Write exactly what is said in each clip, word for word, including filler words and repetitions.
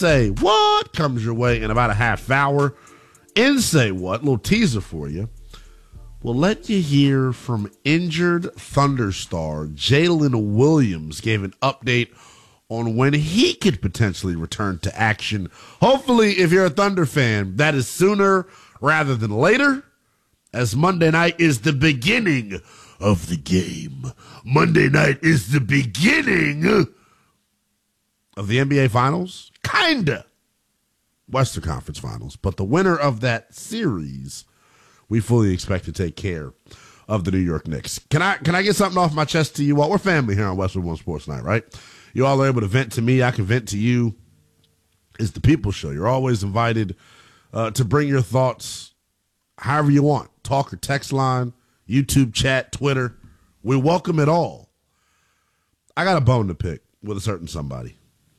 Say What comes your way in about a half hour. In Say What, a little teaser for you. We'll let you hear from injured Thunder star Jalen Williams. Gave an update on when he could potentially return to action. Hopefully, if you're a Thunder fan, that is sooner rather than later, as Monday night is the beginning of the game. Monday night is the beginning of the N B A Finals. Kinda. Western Conference Finals. But the winner of that series, we fully expect to take care of the New York Knicks. Can I can I get something off my chest to you all? We're family here on Westwood One Sports Night, right? You all are able to vent to me. I can vent to you. It's the People Show. You're always invited uh, to bring your thoughts however you want. Talk or text line, YouTube chat, Twitter. We welcome it all. I got a bone to pick with a certain somebody.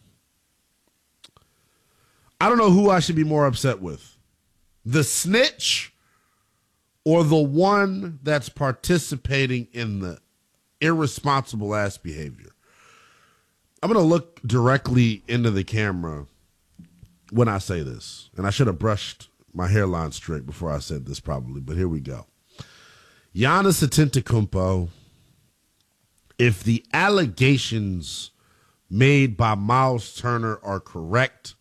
I don't know who I should be more upset with. The snitch or the one that's participating in the irresponsible ass behavior. I'm going to look directly into the camera when I say this. And I should have brushed my hairline straight before I said this probably, but here we go. Giannis Antetokounmpo, if the allegations made by Miles Turner are correct,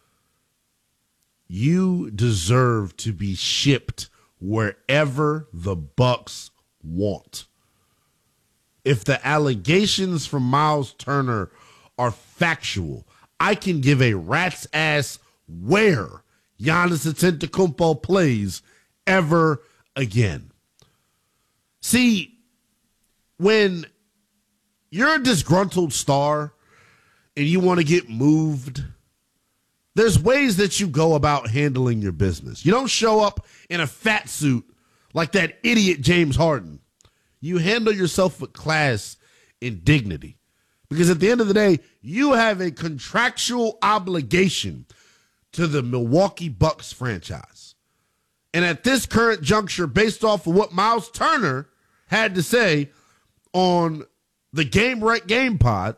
you deserve to be shipped wherever the Bucks want. If the allegations from Miles Turner are factual, I can give a rat's ass where Giannis Antetokounmpo plays ever again. See, when you're a disgruntled star and you want to get moved, there's ways that you go about handling your business. You don't show up in a fat suit like that idiot James Harden. You handle yourself with class and dignity. Because at the end of the day, you have a contractual obligation to the Milwaukee Bucks franchise. And at this current juncture, based off of what Miles Turner had to say on the Game Right Game pod,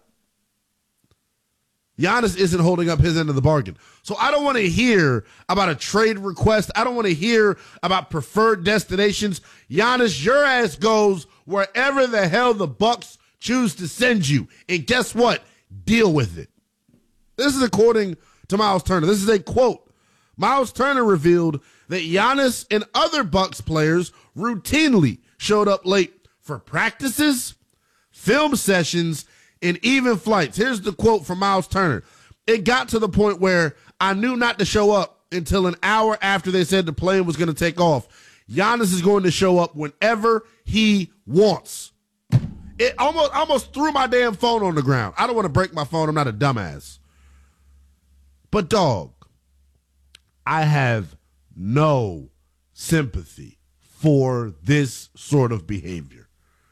Giannis isn't holding up his end of the bargain. So I don't want to hear about a trade request. I don't want to hear about preferred destinations. Giannis, your ass goes wherever the hell the Bucks choose to send you. And guess what? Deal with it. This is according to Miles Turner. This is a quote. Miles Turner revealed that Giannis and other Bucks players routinely showed up late for practices, film sessions, and even flights. Here's the quote from Miles Turner. It got to the point where I knew not to show up until an hour after they said the plane was going to take off. Giannis is going to show up whenever he wants. It almost almost threw my damn phone on the ground. I don't want to break my phone. I'm not a dumbass. But, dog, I have no sympathy for this sort of behavior.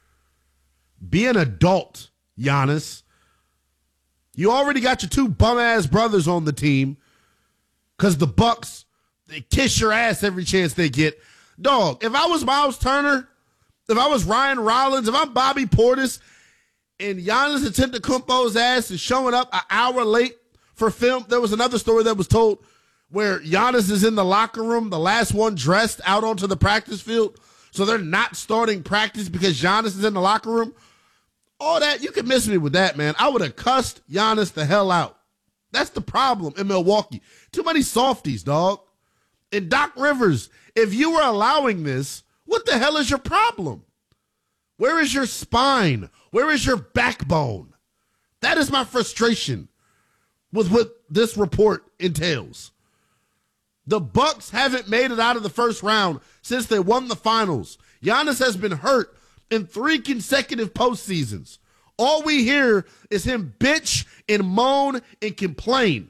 Be an adult, Giannis. You already got your two bum-ass brothers on the team because the Bucks, they kiss your ass every chance they get. Dog, if I was Miles Turner, if I was Ryan Rollins, if I'm Bobby Portis, and Giannis Antetokounmpo's ass is showing up an hour late for film, there was another story that was told where Giannis is in the locker room, the last one dressed out onto the practice field, so they're not starting practice because Giannis is in the locker room. All that, you can miss me with that, man. I would have cussed Giannis the hell out. That's the problem in Milwaukee. Too many softies, dog. And Doc Rivers, if you were allowing this, what the hell is your problem? Where is your spine? Where is your backbone? That is my frustration with what this report entails. The Bucks haven't made it out of the first round since they won the finals. Giannis has been hurt in three consecutive postseasons. All we hear is him bitch and moan and complain.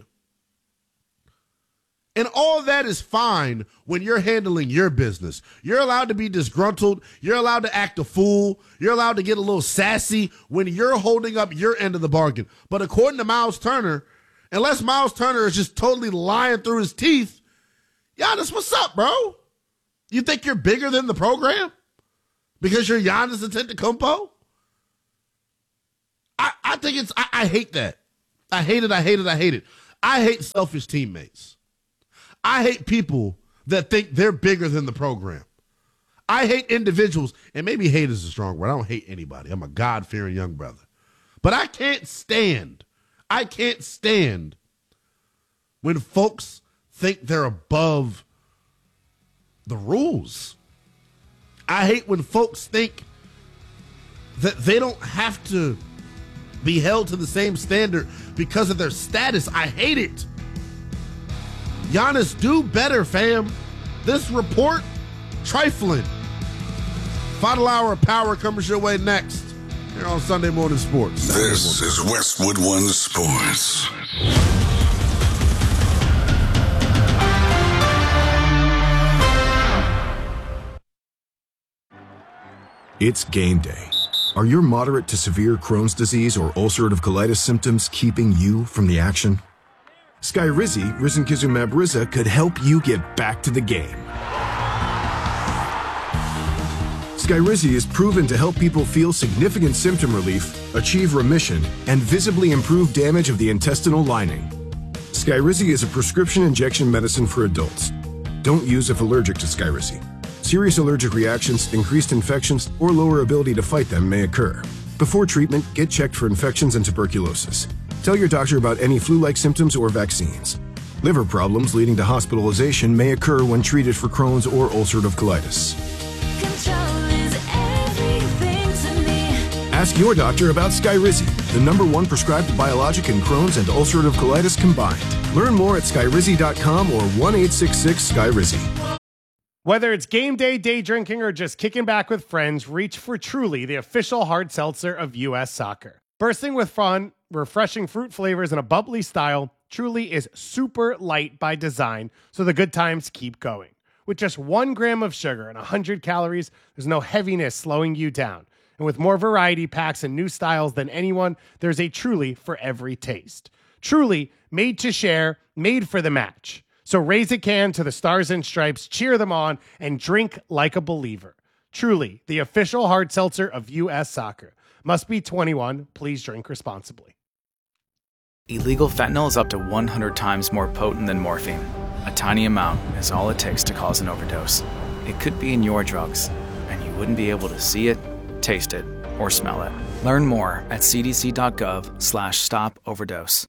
And all that is fine when you're handling your business. You're allowed to be disgruntled. You're allowed to act a fool. You're allowed to get a little sassy when you're holding up your end of the bargain. But according to Miles Turner, unless Miles Turner is just totally lying through his teeth, Giannis, what's up, bro? You think you're bigger than the program? Because you're Giannis Antetokounmpo? I, I think it's, I, I hate that. I hate it, I hate it, I hate it. I hate selfish teammates. I hate people that think they're bigger than the program. I hate individuals, and maybe hate is a strong word. I don't hate anybody. I'm a God-fearing young brother. But I can't stand, I can't stand when folks think they're above the rules. I hate when folks think that they don't have to be held to the same standard because of their status. I hate it. Giannis, do better, fam. This report, trifling. Final hour of power comes your way next here on Sunday Morning Sports. Sunday this morning. is Westwood One Sports. It's game day. Are your moderate to severe Crohn's disease or ulcerative colitis symptoms keeping you from the action? Skyrizi, risankizumab Riza, could help you get back to the game. Skyrizi is proven to help people feel significant symptom relief, achieve remission, and visibly improve damage of the intestinal lining. Skyrizi is a prescription injection medicine for adults. Don't use if allergic to Skyrizi. Serious allergic reactions, increased infections, or lower ability to fight them may occur. Before treatment, get checked for infections and tuberculosis. Tell your doctor about any flu-like symptoms or vaccines. Liver problems leading to hospitalization may occur when treated for Crohn's or ulcerative colitis. Control is everything to me. Ask your doctor about Skyrizi, the number one prescribed biologic in Crohn's and ulcerative colitis combined. Learn more at skyrizi dot com or one eight six six Skyrizi. Whether it's game day, day drinking, or just kicking back with friends, reach for Truly, the official hard seltzer of U S Soccer. Bursting with fun, refreshing fruit flavors, and a bubbly style, Truly is super light by design, so the good times keep going. With just one gram of sugar and one hundred calories, there's no heaviness slowing you down. And with more variety packs and new styles than anyone, there's a Truly for every taste. Truly, made to share, made for the match. So raise a can to the Stars and Stripes, cheer them on, and drink like a believer. Truly, the official hard seltzer of U S Soccer. Must be twenty-one. Please drink responsibly. Illegal fentanyl is up to one hundred times more potent than morphine. A tiny amount is all it takes to cause an overdose. It could be in your drugs, and you wouldn't be able to see it, taste it, or smell it. Learn more at c d c dot gov slash stop overdose.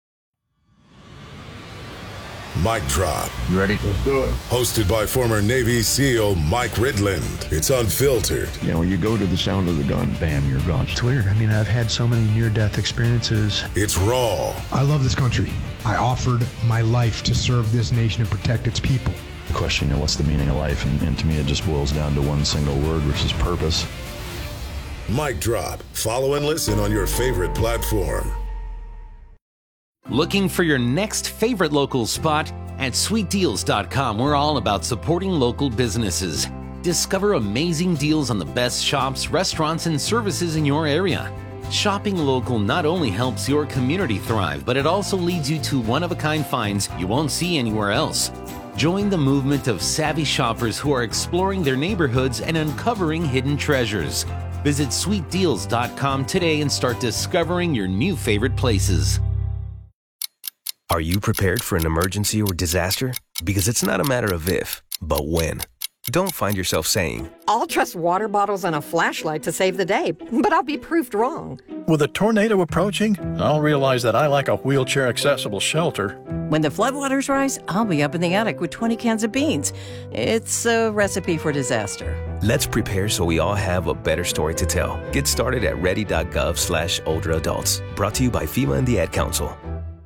Mic Drop. You ready? Let's do it. Hosted by former Navy SEAL Mike Ridland. It's unfiltered. You know, when you go to the sound of the gun, bam, you're gone. It's weird. I mean, I've had so many near-death experiences. It's raw. I love this country. I offered my life to serve this nation and protect its people. The question, you know, what's the meaning of life? And, and to me, it just boils down to one single word, which is purpose. Mic Drop. Follow and listen on your favorite platform. Looking for your next favorite local spot? At sweet deals dot com, we're all about supporting local businesses. Discover amazing deals on the best shops, restaurants, and services in your area. Shopping local not only helps your community thrive, but it also leads you to one-of-a-kind finds you won't see anywhere else. Join the movement of savvy shoppers who are exploring their neighborhoods and uncovering hidden treasures. Visit sweet deals dot com today and start discovering your new favorite places. Are you prepared for an emergency or disaster? Because it's not a matter of if, but when. Don't find yourself saying, I'll trust water bottles and a flashlight to save the day, but I'll be proved wrong. With a tornado approaching, I'll realize that I lack a wheelchair-accessible shelter. When the floodwaters rise, I'll be up in the attic with twenty cans of beans. It's a recipe for disaster. Let's prepare so we all have a better story to tell. Get started at ready dot gov slash older adults. Brought to you by FEMA and the Ad Council.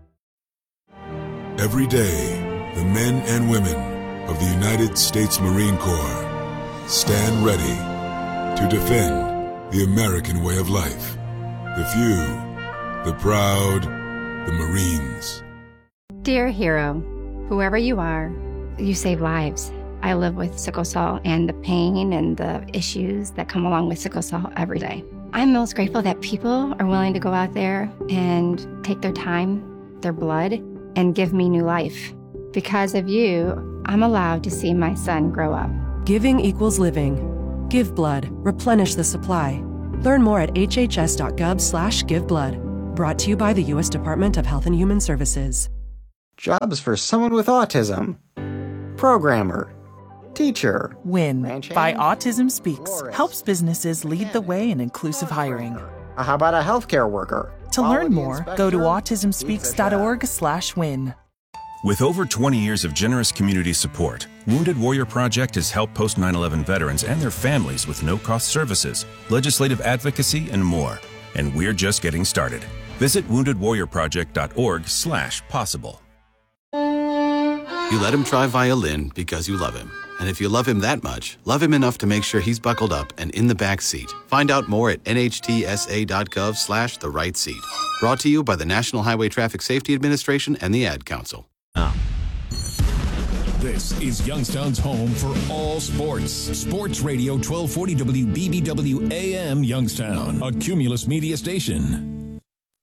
Every day, the men and women of the United States Marine Corps stand ready to defend the American way of life. The few, the proud, the Marines. Dear hero, whoever you are, you save lives. I live with sickle cell and the pain and the issues that come along with sickle cell every day. I'm most grateful that people are willing to go out there and take their time, their blood, and give me new life. Because of you, I'm allowed to see my son grow up. Giving equals living. Give blood. Replenish the supply. Learn more at h h s dot gov slash give blood. Brought to you by the U S Department of Health and Human Services. Jobs for someone with autism. Programmer. Teacher. WIN by Autism Speaks helps businesses lead the way in inclusive hiring. How about a healthcare worker? To learn more, go to autism speaks dot org slash win. With over twenty years of generous community support, Wounded Warrior Project has helped post nine eleven veterans and their families with no-cost services, legislative advocacy, and more. And we're just getting started. Visit wounded warrior project dot org slash possible. You let him try violin because you love him. And if you love him that much, love him enough to make sure he's buckled up and in the back seat. Find out more at N H T S A dot gov slash the right seat. Brought to you by the National Highway Traffic Safety Administration and the Ad Council. Oh. This is Youngstown's home for all sports. Sports Radio twelve forty W B B W A M Youngstown, a Cumulus media station.